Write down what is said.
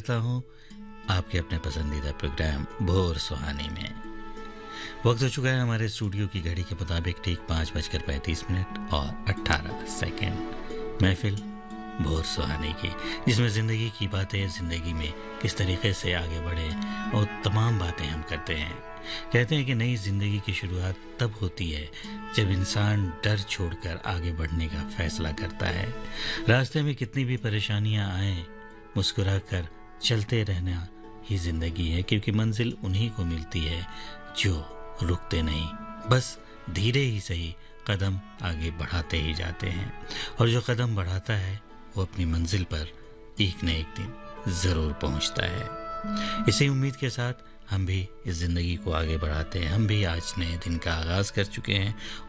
करता हूँ आपके अपने पसंदीदा प्रोग्राम भोर सुहानी में। वक्त हो चुका है हमारे स्टूडियो की घड़ी के मुताबिक ठीक 5:35 और 18 सेकंड। महफिल भोर सुहानी की, जिसमें ज़िंदगी की बातें, ज़िंदगी में किस तरीके से आगे बढ़े और तमाम बातें हम करते हैं। कहते हैं कि नई ज़िंदगी की शुरुआत तब होती है जब इंसान डर छोड़कर आगे बढ़ने का फैसला करता है। रास्ते में कितनी भी परेशानियां आएं, मुस्कुराकर चलते रहना ही ज़िंदगी है, क्योंकि मंजिल उन्हीं को मिलती है जो रुकते नहीं, बस धीरे ही सही कदम आगे बढ़ाते ही जाते हैं। और जो कदम बढ़ाता है वो अपनी मंजिल पर एक न एक दिन ज़रूर पहुंचता है। इसी उम्मीद के साथ हम भी इस ज़िंदगी को आगे बढ़ाते हैं। हम भी आज नए दिन का आगाज़ कर चुके हैं